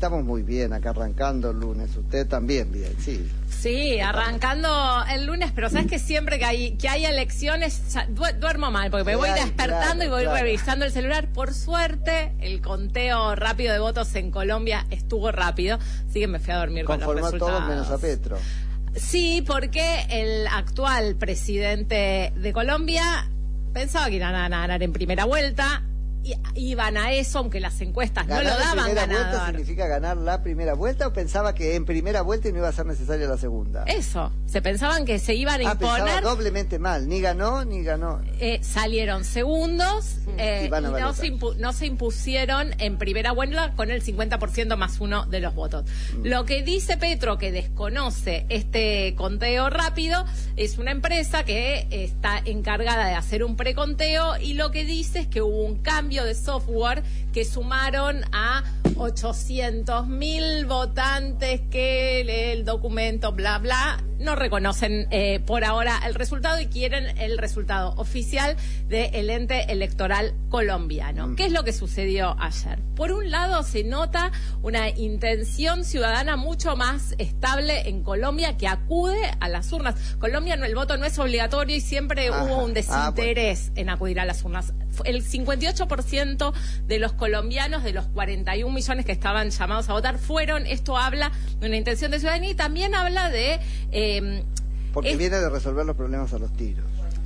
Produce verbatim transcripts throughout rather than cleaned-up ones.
estamos muy bien acá arrancando el lunes. Usted también bien, sí. Sí, arrancando el lunes, pero sabes que siempre que hay que hay elecciones ya, du duermo mal, porque me voy Ay, despertando claro, y voy claro. revisando el celular. Por suerte, el conteo rápido de votos en Colombia estuvo rápido, así que me fui a dormir con los Conformó a resultados. todos menos a Petro. Sí, porque el actual presidente de Colombia pensaba que iban a ganar en primera vuelta. Y iban a eso, aunque las encuestas no lo ¿Ganar daban en primera vuelta ganador. significa ganar la primera vuelta o pensaba que en primera vuelta y no iba a ser necesaria la segunda? Eso, se pensaban que se iban a ah, imponer. pensaba doblemente mal, ni ganó ni ganó. Eh, salieron segundos eh, Y y, van a no, balotar. se impu- no se impusieron en primera vuelta con el cincuenta por ciento más uno de los votos. Mm. Lo que dice Petro, que desconoce este conteo rápido, es una empresa que está encargada de hacer un preconteo, y lo que dice es que hubo un cambio de software que sumaron a ochocientos mil votantes que el documento bla bla no reconocen eh, por ahora el resultado y quieren el resultado oficial del ente electoral colombiano. Mm. ¿Qué es lo que sucedió ayer? Por un lado, se nota una intención ciudadana mucho más estable en Colombia, que acude a las urnas. Colombia, no, el voto no es obligatorio y siempre Ajá. hubo un desinterés Ah, bueno. en acudir a las urnas. El cincuenta y ocho por ciento de los colombianos, de los cuarenta y un millones que estaban llamados a votar, fueron. Esto habla de una intención de ciudadanía y también habla de... Eh, Porque es- viene de resolver los problemas a los tiros.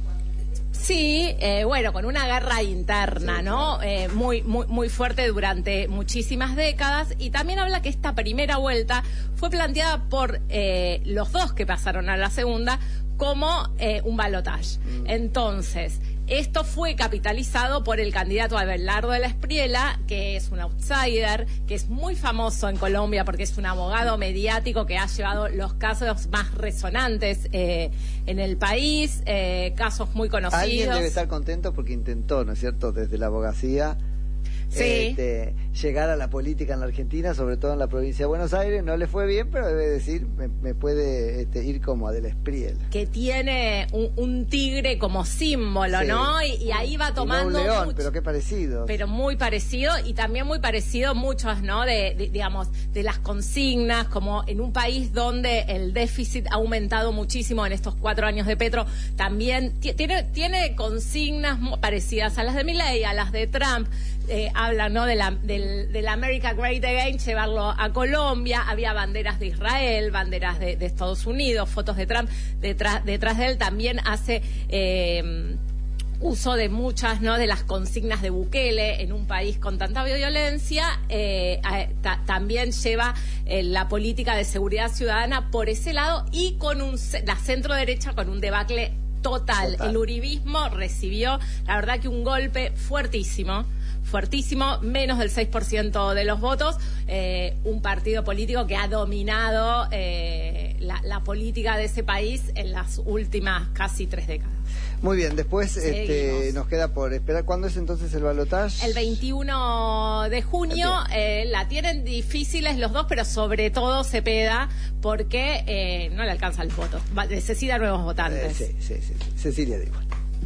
Sí, eh, bueno, con una guerra interna, Sí, ¿no? claro. Eh, muy, muy, muy fuerte durante muchísimas décadas, y también habla que esta primera vuelta fue planteada por eh, los dos que pasaron a la segunda como eh, un balotaje. Mm. Entonces, esto fue capitalizado por el candidato Abelardo de la Espriella, que es un outsider, que es muy famoso en Colombia porque es un abogado mediático que ha llevado los casos más resonantes eh, en el país, eh, casos muy conocidos. Alguien debe estar contento porque intentó, ¿no es cierto?, desde la abogacía, Sí. este, llegar a la política en la Argentina, sobre todo en la provincia de Buenos Aires. No le fue bien, pero debe decir, me, me puede este, ir como a de la Espriella. Que tiene un, un tigre como símbolo, Sí. ¿no? Y, y ahí va Y no tomando un león, mucho- pero qué parecido. pero muy parecido, y también muy parecido muchos, ¿no? De, de, digamos, de las consignas, como en un país donde el déficit ha aumentado muchísimo en estos cuatro años de Petro, también ti- tiene, tiene consignas mu- parecidas a las de Milei, a las de Trump. Eh, hablan, ¿no?, de la, del, del America Great Again, llevarlo a Colombia. Había banderas de Israel, banderas de, de Estados Unidos, fotos de Trump. Detrás, detrás de él también hace eh, uso de muchas, ¿no?, de las consignas de Bukele en un país con tanta violencia. Eh, a- ta- también lleva eh, la política de seguridad ciudadana por ese lado, y con un ce- la centro derecha con un debacle total. Total. El uribismo recibió, la verdad, que un golpe fuertísimo. fuertísimo, menos del seis por ciento de los votos, eh, un partido político que ha dominado eh, la, la política de ese país en las últimas casi tres décadas. Muy bien, después este, Seguimos. nos queda por esperar. ¿Cuándo es entonces el balotaje? El veintiuno de junio, eh, la tienen difíciles los dos, pero sobre todo Cepeda, porque eh, no le alcanzan los votos, Va- necesita nuevos Eh, votantes. sí, sí, sí, sí. Cecilia dijo.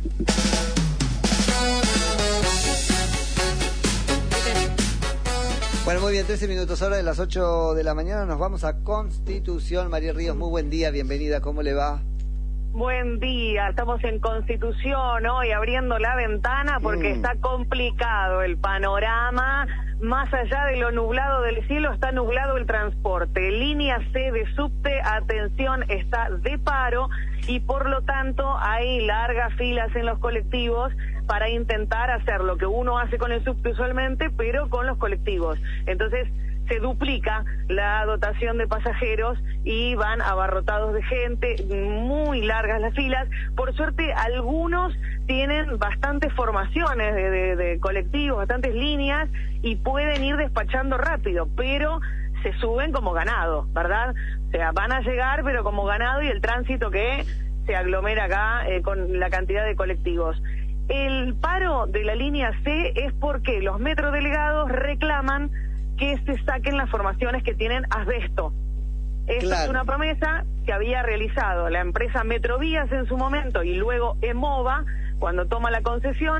Bueno, muy bien, trece minutos, hora de las ocho de la mañana. Nos vamos a Constitución. María Ríos, muy buen día, bienvenida, ¿cómo le va? Buen día, estamos en Constitución hoy abriendo la ventana porque Mm. está complicado el panorama. Más allá de lo nublado del cielo, está nublado el transporte. Línea C de subte, atención, está de paro, y por lo tanto hay largas filas en los colectivos para intentar hacer lo que uno hace con el subte usualmente, pero con los colectivos. Entonces se duplica la dotación de pasajeros y van abarrotados de gente, muy largas las filas. Por suerte, algunos tienen bastantes formaciones de, de, de colectivos, bastantes líneas, y pueden ir despachando rápido, pero se suben como ganado, ¿verdad? O sea, van a llegar, pero como ganado, y el tránsito que se aglomera acá eh, con la cantidad de colectivos. El paro de la línea C es porque los metrodelegados reclaman que se saquen las formaciones que tienen asbesto. Esta Claro. es una promesa que había realizado la empresa Metrovías en su momento, y luego EMOVA cuando toma la concesión,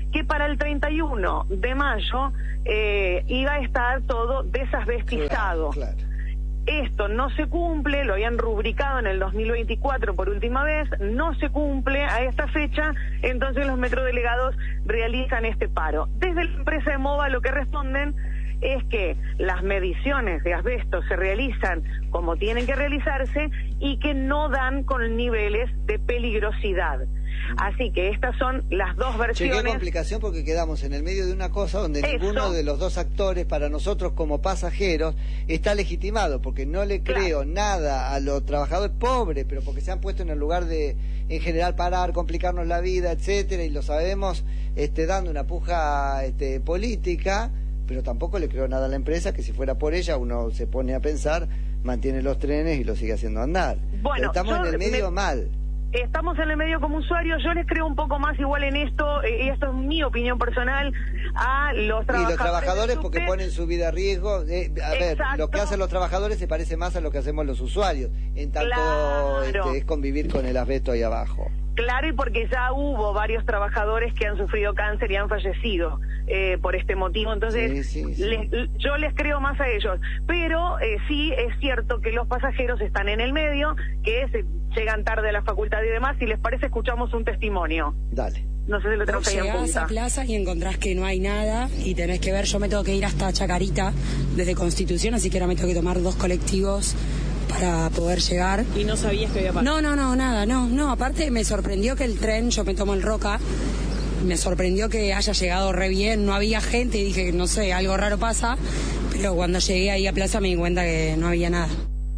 que para el treinta y uno de mayo eh, iba a estar todo desasbestizado. Claro, claro. Esto no se cumple, lo habían rubricado en el dos mil veinticuatro por última vez, no se cumple a esta fecha, entonces los metrodelegados realizan este paro. Desde la empresa EMOVA lo que responden es que las mediciones de asbesto se realizan como tienen que realizarse y que no dan con niveles de peligrosidad. Así que estas son las dos versiones. Che, qué complicación, porque quedamos en el medio de una cosa donde Eso. ninguno de los dos actores, para nosotros como pasajeros, está legitimado, porque no le creo claro. nada a los trabajadores pobres, pero porque se han puesto en el lugar de, en general, parar, complicarnos la vida, etcétera, y lo sabemos este, dando una puja este, política, pero tampoco le creo nada a la empresa, que si fuera por ella uno se pone a pensar, mantiene los trenes y los sigue haciendo andar. Bueno, estamos en el medio me... mal. Estamos en el medio como usuarios, yo les creo un poco más igual en esto, y eh, esto es mi opinión personal, a los trabajadores. Y los trabajadores porque ponen su vida a riesgo. Eh, a ver, lo que hacen los trabajadores se parece más a lo que hacemos los usuarios, en tanto claro. este, es convivir con el asbesto ahí abajo. Claro, y porque ya hubo varios trabajadores que han sufrido cáncer y han fallecido eh, por este motivo, entonces sí, sí, sí. Les, yo les creo más a ellos, pero eh, sí es cierto que los pasajeros están en el medio, que es, llegan tarde a la facultad y demás. Si les parece, escuchamos un testimonio. Dale. No sé si lo tenemos ahí en punta. Llegás a Plaza y encontrás que no hay nada y tenés que ver, yo me tengo que ir hasta Chacarita desde Constitución, así que ahora me tengo que tomar dos colectivos para poder llegar. ¿Y no sabías que había pasado? No, no, no, nada, no, no, aparte me sorprendió que el tren, yo me tomo el Roca, me sorprendió que haya llegado re bien, no había gente y dije, no sé, algo raro pasa, pero cuando llegué ahí a Plaza me di cuenta que no había nada.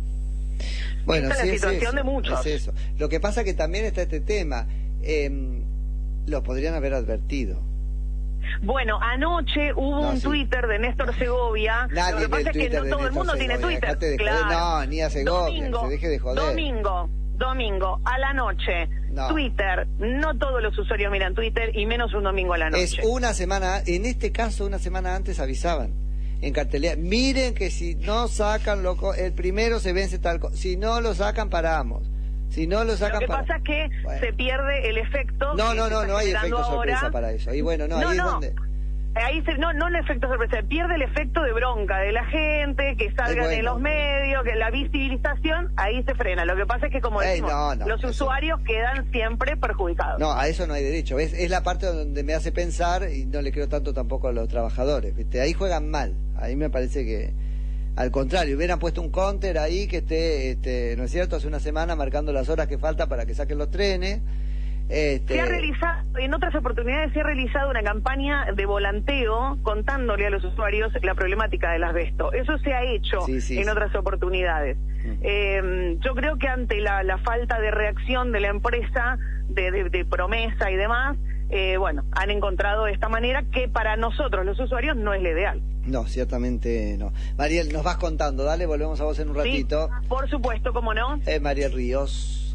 Bueno, Esta sí, es la situación es eso, de muchos. Es eso. Lo que pasa que también está este tema, eh, lo podrían haber advertido. Bueno, anoche hubo no, un sí. Twitter de Néstor Segovia. Nadie Lo que pasa es que no todo el mundo tiene Twitter. De claro. No, ni a Segovia, domingo, se deje de joder. Domingo, domingo, a la noche. No. Twitter, no todos los usuarios miran Twitter y menos un domingo a la noche. Es una semana, en este caso una semana antes avisaban en cartelera, miren que si no sacan loco, el primero se vence tal cosa, si no lo sacan paramos. Si no lo sacan Lo que para... pasa es que bueno. se pierde el efecto. No, no, no, no hay efecto ahora. sorpresa para eso. Y bueno, no, no ahí no. es donde... Ahí se, no, no el efecto sorpresa, pierde el efecto de bronca de la gente, que salgan bueno. en los medios, que la visibilización, ahí se frena. Lo que pasa es que, como decimos, Ey, no, no, los eso... usuarios quedan siempre perjudicados. No, a eso no hay derecho. ¿Ves? Es la parte donde me hace pensar, y no le creo tanto tampoco a los trabajadores, ¿viste? Ahí juegan mal. Ahí me parece que, al contrario, hubieran puesto un counter ahí que esté, este, ¿no es cierto?, hace una semana marcando las horas que falta para que saquen los trenes. Este... Se ha realizado, en otras oportunidades se ha realizado una campaña de volanteo contándole a los usuarios la problemática del asbesto. Eso se ha hecho sí, sí, en sí. otras oportunidades. Uh-huh. Eh, yo creo que ante la, la falta de reacción de la empresa, de, de, de promesa y demás, eh, bueno, han encontrado esta manera que para nosotros, los usuarios, no es la ideal. No, ciertamente no. Mariel, nos vas contando, dale, volvemos a vos en un ratito. Sí, por supuesto, cómo no. Eh, Mariel Ríos.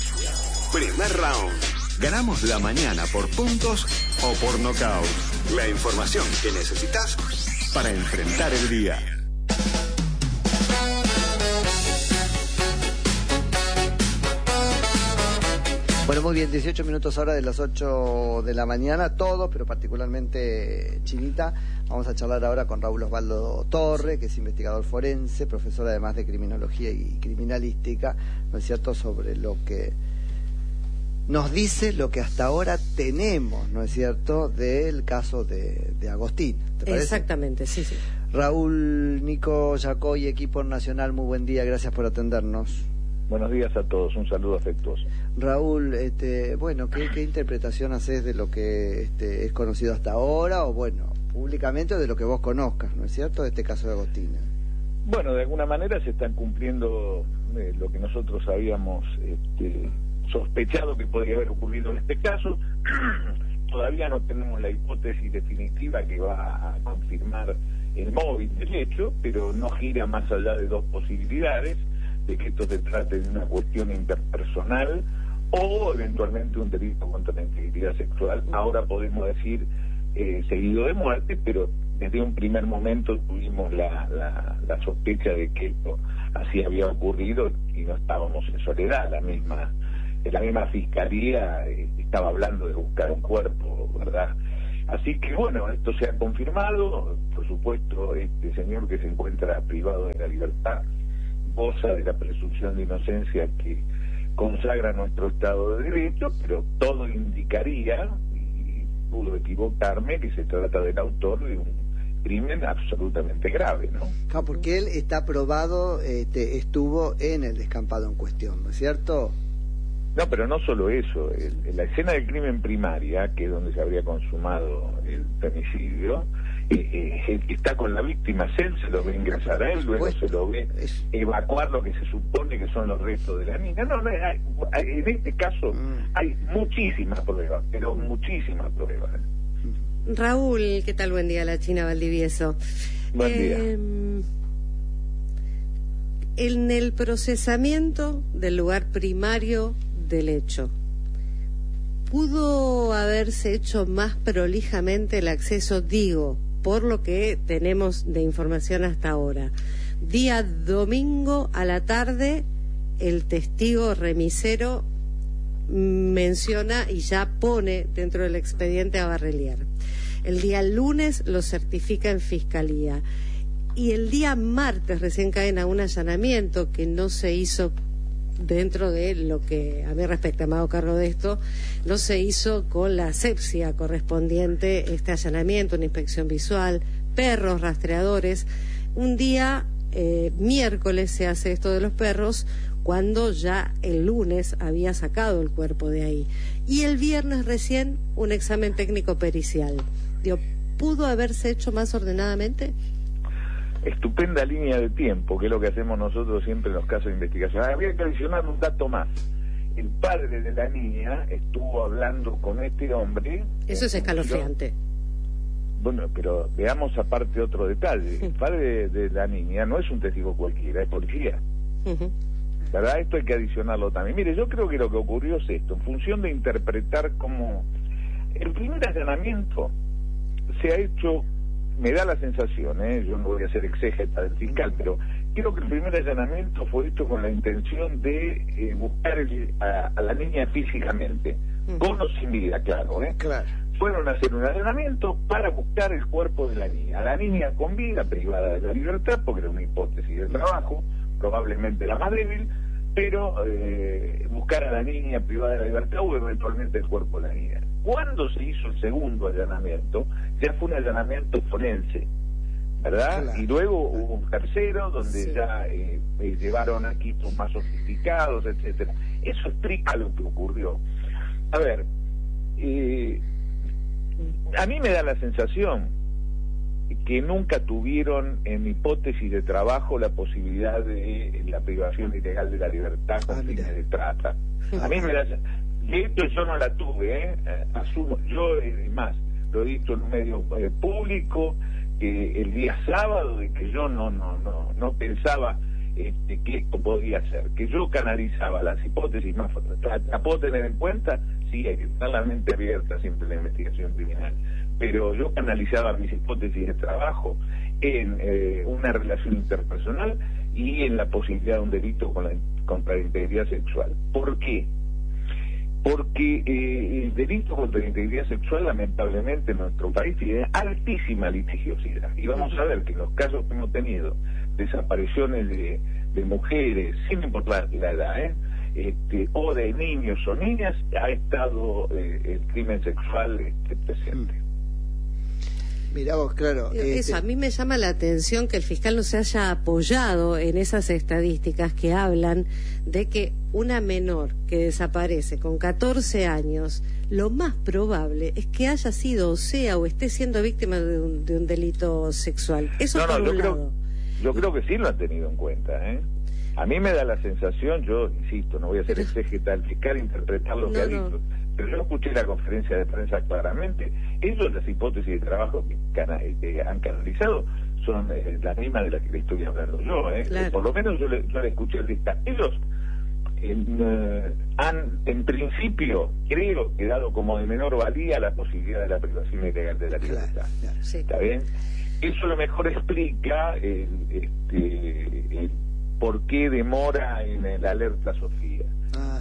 Primer round. Ganamos la mañana por puntos o por nocaut. La información que necesitas para enfrentar el día. Bueno, muy bien, dieciocho minutos ahora de las ocho de la mañana, todos, pero particularmente Chinita. Vamos a charlar ahora con Raúl Osvaldo Torre, que es investigador forense, profesor además de criminología y criminalística, ¿no es cierto?, sobre lo que nos dice lo que hasta ahora tenemos, ¿no es cierto?, del caso de, de Agostín. ¿Te parece? Exactamente, sí, sí. Raúl, Nico, Yacoy, equipo nacional, muy buen día, gracias por atendernos. Buenos días a todos, un saludo afectuoso. Raúl, este, bueno, ¿qué, qué interpretación haces de lo que este, es conocido hasta ahora, o bueno, públicamente, o de lo que vos conozcas, ¿no es cierto?, de este caso de Agostín? Bueno, de alguna manera se están cumpliendo eh, lo que nosotros habíamos este, sospechado que podría haber ocurrido en este caso. Todavía no tenemos la hipótesis definitiva que va a confirmar el móvil del hecho, pero no gira más allá de dos posibilidades: de que esto se trate de una cuestión interpersonal o eventualmente un delito contra la integridad sexual. Ahora podemos decir eh, seguido de muerte, pero desde un primer momento tuvimos la, la, la sospecha de que esto así había ocurrido y no estábamos en soledad. La misma la misma fiscalía eh, estaba hablando de buscar un cuerpo, ¿verdad? Así que bueno, esto se ha confirmado. Por supuesto, este señor que se encuentra privado de la libertad goza de la presunción de inocencia que consagra nuestro Estado de Derecho, pero todo indicaría, y pudo equivocarme, que se trata del autor de un crimen absolutamente grave, ¿no? Claro, porque él está probado, este, estuvo en el descampado en cuestión, ¿no es cierto? No, pero no solo eso, el, la escena del crimen primaria, que es donde se habría consumado el femicidio, eh, eh, está con la víctima, él se lo ve ingresar a él, luego se lo ve evacuar lo que se supone que son los restos de la niña. No, no, hay, hay, en este caso mm. hay muchísimas pruebas, pero muchísimas pruebas. Raúl, ¿qué tal? Buen día, la China Valdivieso. Buen día. Eh, en el procesamiento del lugar primario del hecho, ¿pudo haberse hecho más prolijamente el acceso? Digo, por lo que tenemos de información hasta ahora. Día domingo a la tarde, el testigo remisero menciona y ya pone dentro del expediente a Barrelier. El día lunes lo certifica en Fiscalía. Y el día martes recién caen a un allanamiento que no se hizo dentro de lo que a mí respecta, me hago cargo de esto, no se hizo con la asepsia correspondiente este allanamiento, una inspección visual, perros, rastreadores. Un día, eh, miércoles, se hace esto de los perros, cuando ya el lunes había sacado el cuerpo de ahí. Y el viernes recién un examen técnico pericial. Digo, ¿pudo haberse hecho más ordenadamente? Estupenda línea de tiempo, que es lo que hacemos nosotros siempre en los casos de investigación. Habría que adicionar un dato más. El padre de la niña estuvo hablando con este hombre. Eso es escalofriante. Bueno, pero veamos aparte otro detalle. El padre de, de la niña no es un testigo cualquiera, es policía. Uh-huh. ¿Verdad? Esto hay que adicionarlo también. Mire, yo creo que lo que ocurrió es esto, en función de interpretar cómo el primer allanamiento se ha hecho, me da la sensación, ¿eh? Yo no voy a ser exégeta del fiscal, pero creo que el primer allanamiento fue hecho con la intención de eh, buscar el, a, a la niña físicamente, uh-huh. con o sin vida, claro, ¿eh? Claro. Fueron a hacer un allanamiento para buscar el cuerpo de la niña. A la niña con vida, privada de la libertad, porque era una hipótesis de trabajo, probablemente la más débil, pero eh, buscar a la niña privada de la libertad o eventualmente el cuerpo de la niña. Cuando se hizo el segundo allanamiento, ya fue un allanamiento forense, ¿verdad? Claro. Y luego hubo un tercero donde sí. ya eh, eh, llevaron equipos más sofisticados, etcétera. Eso explica lo que ocurrió. A ver, eh, a mí me da la sensación que nunca tuvieron en hipótesis de trabajo la posibilidad de la privación ilegal de la libertad con ah, fines de trata. A mí me da... De hecho yo no la tuve, ¿eh? Asumo, yo eh, más, lo he dicho en un medio eh, público, que el día sábado, de que yo no no no no pensaba este, que esto podía ser, que yo canalizaba las hipótesis más... ¿La, la puedo tener en cuenta? Sí, hay que estar la mente abierta siempre en la investigación criminal. Pero yo canalizaba mis hipótesis de trabajo en eh, una relación interpersonal y en la posibilidad de un delito con la, contra la integridad sexual. ¿Por qué? Porque eh, el delito contra la integridad sexual, lamentablemente, en nuestro país tiene altísima litigiosidad. Y vamos a ver que en los casos que hemos tenido, desapariciones de, de mujeres, sin importar la edad, ¿eh? Este, o de niños o niñas, ha estado eh, el crimen sexual este, presente. Mirá vos, claro. Eso, este... a mí me llama la atención que el fiscal no se haya apoyado en esas estadísticas que hablan de que una menor que desaparece con catorce años, lo más probable es que haya sido, o sea, o esté siendo víctima de un, de un delito sexual. Eso no, por no, un yo lado. Creo, yo creo que sí lo han tenido en cuenta, ¿eh? A mí me da la sensación, yo insisto, no voy a ser exégeta del fiscal, interpretar lo no, que ha dicho, no. pero yo escuché la conferencia de prensa claramente. Ellos, las hipótesis de trabajo que, cana que han canalizado son eh, las mismas de las que le estoy hablando yo, ¿eh? Claro. Por lo menos yo le, yo le escuché al fiscal. Ellos en, uh, han, en principio, creo que dado como de menor valía la posibilidad de la privación ilegal de la libertad. Claro, claro, sí. ¿Está bien? Eso a lo mejor explica el, este, el por qué demora en el alerta Sofía. Ah.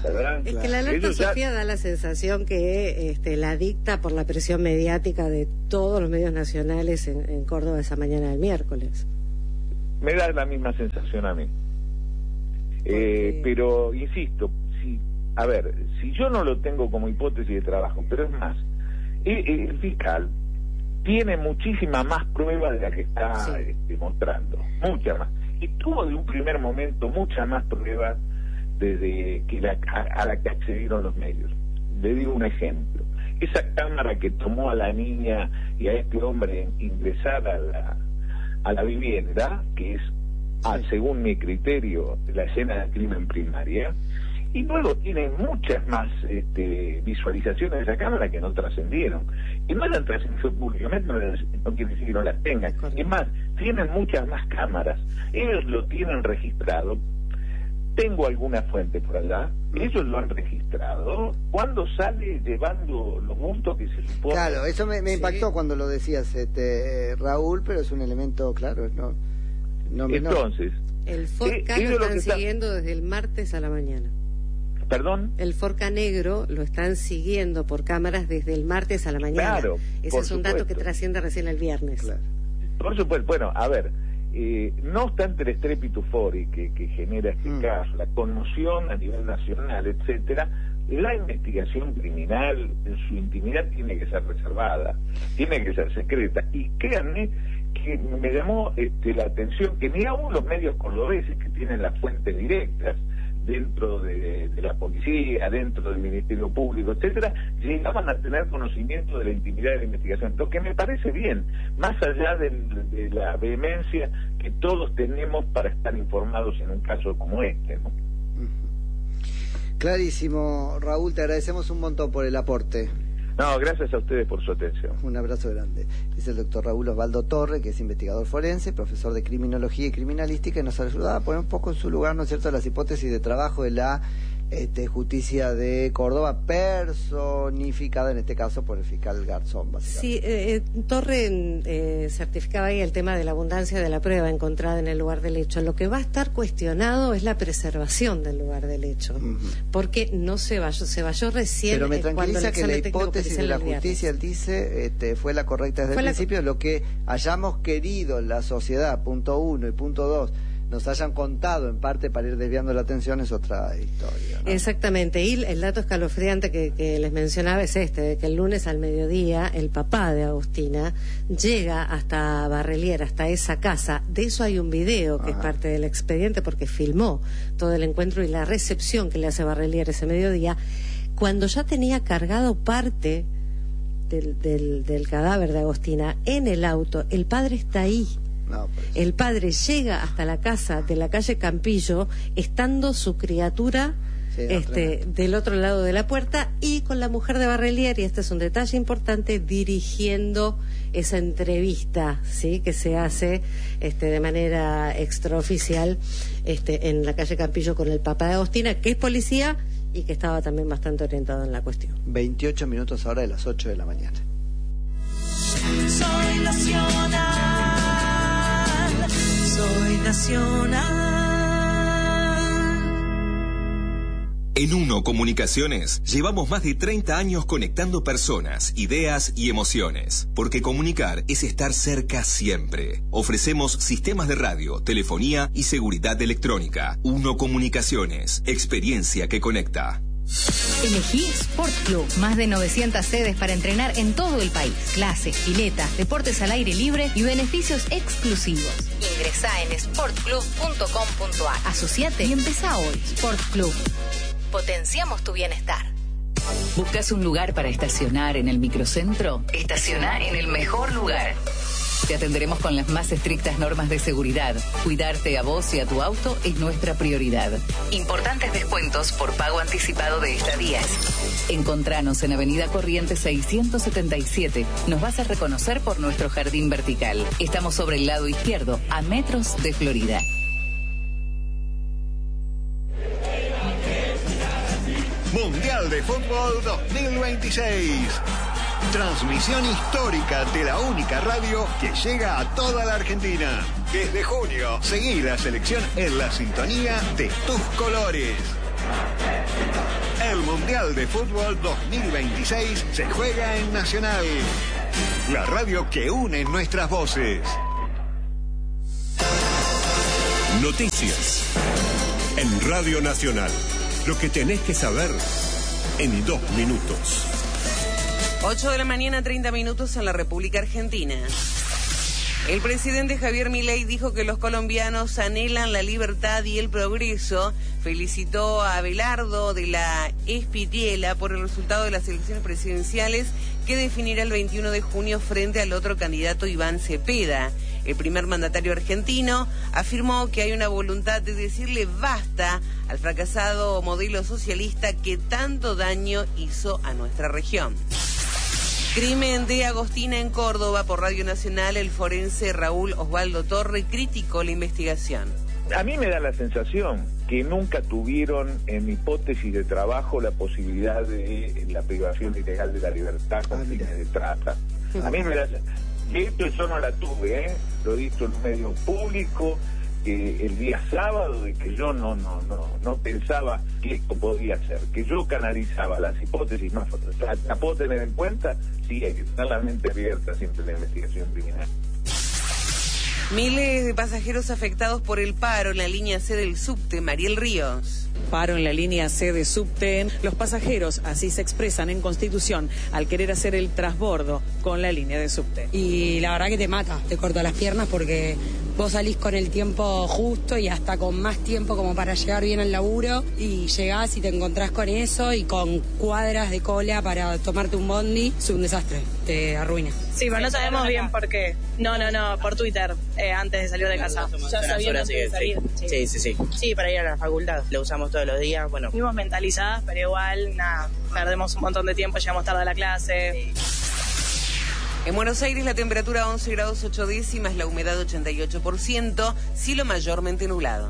¿verdad? Es que la alerta Ellos ya- Sofía da la sensación que este, la dicta por la presión mediática de todos los medios nacionales en, en Córdoba esa mañana del miércoles. Me da la misma sensación a mí. Eh, pero, insisto, si, a ver, si yo no lo tengo como hipótesis de trabajo, pero es más, el, el fiscal tiene muchísima más pruebas de la que está Sí. este, mostrando, mucha más. Y tuvo de un primer momento muchas más pruebas desde que la, a, a la que accedieron los medios. Le digo un ejemplo. Esa cámara que tomó a la niña y a este hombre ingresar a la, a la vivienda, que es, ah, según mi criterio, la escena del crimen primaria, y luego tiene muchas más este, visualizaciones de esa cámara que no trascendieron. Y no eran trascendido públicamente, no, no quiere decir que no las tengan. Es más, tienen muchas más cámaras. Ellos lo tienen registrado. Tengo alguna fuente por allá. Ellos lo han registrado. ¿Cuándo sale llevando los bultos que se supone? Claro, eso me, me impactó Sí. cuando lo decías, este, Raúl, pero es un elemento, claro, no, no menor. Entonces, El Eh, Forca ellos lo lo están que está- siguiendo desde el martes a la mañana. perdón. El Forca negro lo están siguiendo por cámaras desde el martes a la mañana. Claro, Ese por es un dato que supuesto. trasciende recién el viernes. Claro. Por supuesto, bueno, a ver, eh, no obstante el estrépito eufórico que, que genera este Mm. caso, la conmoción a nivel nacional, etcétera, la investigación criminal en su intimidad tiene que ser reservada, tiene que ser secreta. Y créanme que me llamó este, la atención que ni aún los medios cordobeses que tienen las fuentes directas dentro de, de la policía, dentro del Ministerio Público, etcétera, llegaban a tener conocimiento de la intimidad de la investigación, lo que me parece bien, más allá del- de la vehemencia que todos tenemos para estar informados en un caso como este, ¿no? Clarísimo, Raúl, te agradecemos un montón por el aporte. No, gracias a ustedes por su atención. Un abrazo grande. Es el doctor Raúl Osvaldo Torre, que es investigador forense, profesor de criminología y criminalística, y nos ayudaba a poner un poco en su lugar, ¿no es cierto?, las hipótesis de trabajo de la este, justicia de Córdoba, personificada en este caso por el fiscal Garzón, básicamente. Sí, eh, eh, Torre eh, certificaba ahí el tema de la abundancia de la prueba encontrada en el lugar del hecho. Lo que va a estar cuestionado es la preservación del lugar del hecho, Ujú. porque no se vayó, se vayó recién. Pero me eh, cuando el tranquiliza que la examen técnico hipótesis de la pericial el justicia, él viernes. dice, este, fue la correcta desde Fue el la- principio, lo que hayamos querido en la sociedad, punto uno y punto dos, nos hayan contado en parte para ir desviando la atención es otra historia, ¿no? Exactamente, y el dato escalofriante que, que les mencionaba es este, de que el lunes al mediodía el papá de Agustina llega hasta Barrelier, hasta esa casa. De eso hay un video que Ajá. es parte del expediente porque filmó todo el encuentro y la recepción que le hace Barrelier ese mediodía, cuando ya tenía cargado parte del, del, del cadáver de Agustina en el auto. El padre está ahí. No, pues. El padre llega hasta la casa de la calle Campillo, estando su criatura Sí, no, este, tremendo. del otro lado de la puerta y con la mujer de Barrelier, y este es un detalle importante, dirigiendo esa entrevista, sí, que se hace este, de manera extraoficial este, en la calle Campillo con el papá de Agustina, que es policía y que estaba también bastante orientado en la cuestión. veintiocho minutos ahora de las ocho de la mañana. Soy nacional, soy nacional. En Uno Comunicaciones llevamos más de treinta años conectando personas, ideas y emociones. Porque comunicar es estar cerca siempre. Ofrecemos sistemas de radio, telefonía y seguridad electrónica. Uno Comunicaciones, experiencia que conecta. Elegí Sport Club, más de novecientas sedes para entrenar en todo el país. Clases, piletas, deportes al aire libre y beneficios exclusivos. Ingresá en sport club punto com punto a r. Asociate y empezá hoy. Sport Club. Potenciamos tu bienestar. ¿Buscas un lugar para estacionar en el microcentro? Estaciona en el mejor lugar. Te atenderemos con las más estrictas normas de seguridad. Cuidarte a vos y a tu auto es nuestra prioridad. Importantes descuentos por pago anticipado de estadías. Encontranos en Avenida Corrientes seiscientos setenta y siete. Nos vas a reconocer por nuestro jardín vertical. Estamos sobre el lado izquierdo, a metros de Florida. Mundial de Fútbol dos mil veintiséis. Transmisión histórica de la única radio que llega a toda la Argentina. Desde junio, seguí la selección en la sintonía de tus colores. El Mundial de Fútbol dos mil veintiséis se juega en Nacional, la radio que une nuestras voces. Noticias en Radio Nacional. Lo que tenés que saber en dos minutos. ocho de la mañana, treinta minutos en la República Argentina. El presidente Javier Milei dijo que los colombianos anhelan la libertad y el progreso. Felicitó a Abelardo de la Espitiela por el resultado de las elecciones presidenciales que definirá el veintiuno de junio frente al otro candidato Iván Cepeda. El primer mandatario argentino afirmó que hay una voluntad de decirle basta al fracasado modelo socialista que tanto daño hizo a nuestra región. Crimen de Agostina en Córdoba. Por Radio Nacional, el forense Raúl Osvaldo Torre criticó la investigación. A mí me da la sensación que nunca tuvieron en hipótesis de trabajo la posibilidad de la privación ilegal de la libertad con fines de trata. A mí me da... De hecho, yo no la tuve, ¿eh? Lo he dicho en un medio público, que el día sábado, de que yo no no no no pensaba que esto podía ser, que yo canalizaba las hipótesis más... ¿La, la puedo tener en cuenta? Sí, hay que tener la mente abierta siempre en la investigación criminal. Miles de pasajeros afectados por el paro en la línea C del subte. Mariel Ríos. Paro en la línea C de subte. Los pasajeros así se expresan en Constitución al querer hacer el transbordo con la línea de subte. Y la verdad que te mata, te corta las piernas porque vos salís con el tiempo justo y hasta con más tiempo como para llegar bien al laburo y llegás y te encontrás con eso y con cuadras de cola para tomarte un bondi. Es un desastre, te arruina. Sí, pero no sabemos bien por qué. No, no, no, por Twitter, eh, antes de salir de casa. Ya sabíamos antes de salir. Sí. Sí, sí, sí. Sí, para ir a la facultad. Lo usamos todos los días, bueno. Fuimos mentalizadas, pero igual, nada, perdemos un montón de tiempo, llegamos tarde a la clase. En Buenos Aires la temperatura once grados ocho décimas, la humedad ochenta y ocho por ciento, cielo mayormente nublado.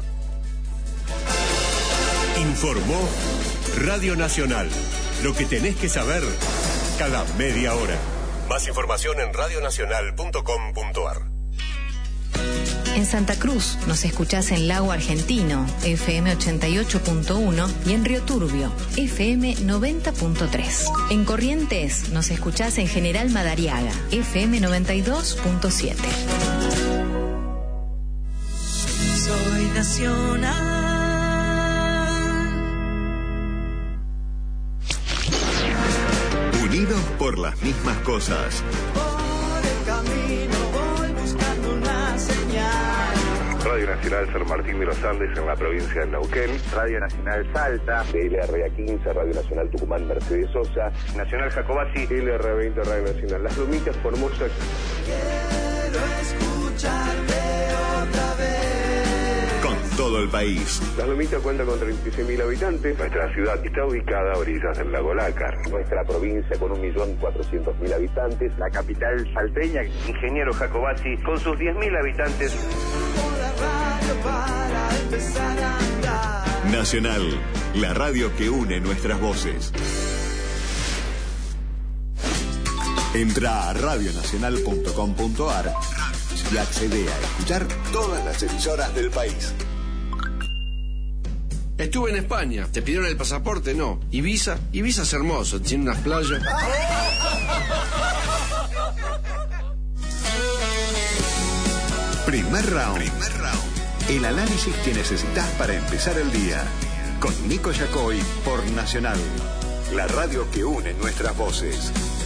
Informó Radio Nacional. Lo que tenés que saber cada media hora. Más información en radio nacional punto com punto ar. En Santa Cruz nos escuchás en Lago Argentino, F M ochenta y ocho punto uno, y en Río Turbio, F M noventa punto tres. En Corrientes nos escuchás en General Madariaga, F M noventa y dos punto siete. Soy nacional. Unidos por las mismas cosas. Por el camino voy buscando una señal. Radio Nacional San Martín de los Andes en la provincia de Neuquén. Radio Nacional Salta. L R A quince, Radio Nacional Tucumán Mercedes Sosa. Nacional Jacobasi. L R veinte, Radio Nacional Las Lomitas, Formosa. Quiero escucharte otra vez. Con todo el país. Las Lomitas cuenta con treinta y seis mil habitantes. Nuestra ciudad está ubicada a orillas del lago Lácar. Nuestra provincia con un millón cuatrocientos mil habitantes. La capital salteña, Ingeniero Jacobasi, con sus diez mil habitantes. Para empezar a andar. Nacional, la radio que une nuestras voces. Entra a radio nacional punto com punto ar y accede a escuchar todas las emisoras del país. Estuve en España. ¿Te pidieron el pasaporte? No. ¿Ibiza? Ibiza es hermoso. Tiene unas playas. Primer round. Primer round. El análisis que necesitas para empezar el día. Con Nico Yacoy por Nacional, la radio que une nuestras voces.